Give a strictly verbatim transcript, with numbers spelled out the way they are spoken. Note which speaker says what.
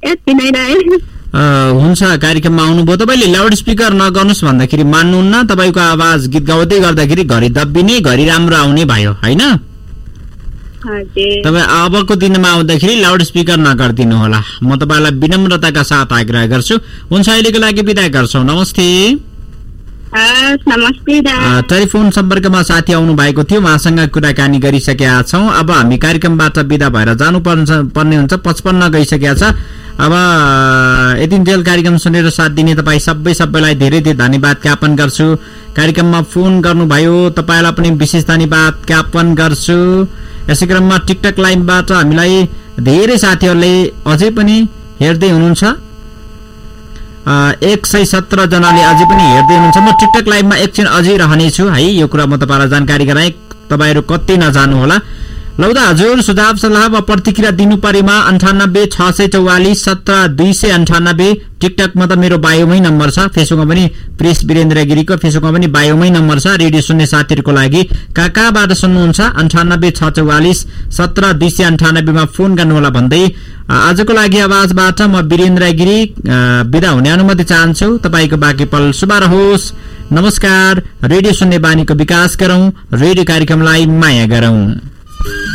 Speaker 1: यति नै रहे।
Speaker 2: हुन्छ, कार्यक्रममा आउनुभयो। तपाईँले लाउड स्पिकर नगर्नुहोस् भन्दाखेरि मान्नुहुन्न। तपाईँको आवाज गीत गाउँदै गर्दाखेरि घरि दब्बिने घरि राम्रो आउने भयो होइन? तपाईँ अबको दिनमा आउँदाखेरि लाउड स्पिकर नगरिदिनु होला। म तपाईँलाई विनम्रताका साथ आग्रह गर्छु। हुन्छ, अहिलेको लागि बिदा गर्छौँ। नमस्ते। टेलिफोन सम्पर्कमा साथी आउनु भएको थियो, उहाँसँग कुराकानी गरिसकेका छौँ। अब हामी कार्यक्रमबाट बिदा भएर जानु पर्ने हुन्छ। पचपन्न गइसकेका छ। अब यतिन्जेल कार्यक्रम सुनेर साथ दिने तपाईँ सबै सबैलाई धेरै धेरै धन्यवाद ज्ञापन गर्छु। कार्यक्रममा फोन गर्नुभयो तपाईँलाई पनि विशेष धन्यवाद ज्ञापन गर्छु। यसै क्रममा टिकटक लाइभबाट हामीलाई धेरै साथीहरूले अझै पनि हेर्दै हुनुहुन्छ। एक सय सत्र जनाले अझै पनि हेर्दै हुनुहुन्छ। म टिकटक लाइभमा एकछिन अझै रहनेछु है। यो कुरा म तपाईँलाई जानकारी गराएँ, तपाईँहरू कतै नजानु होला। लौ त हजुर, सुझाव सल्लाह वा प्रतिक्रिया दिनु परेमा अन्ठानब्बे छ सय चौवालिस सत्र दुई सय अन्ठानब्बे। टिकटकमा त मेरो बायोमै नम्बर छ, फेसबुकमा पनि प्रेस वीरेन्द्र गिरीको फेसबुकमा पनि बायोमै नम्बर छ। रेडियो सुन्ने साथीहरूको लागि कहाँ कहाँबाट सुन्नुहुन्छ अन्ठानब्बे छ चौवालिस सत्र दुई सय अन्ठानब्बेमा फोन गर्नुहोला भन्दै आजको लागि आवाजबाट म वीरेन्द्र गिरी बिदा हुने अनुमति चाहन्छु। तपाईँको बाँकी पल शुभ रहोस्। नमस्कार। रेडियो सुन्ने बानीको विकास गरौं, रेडियो कार्यक्रमलाई माया गरौं।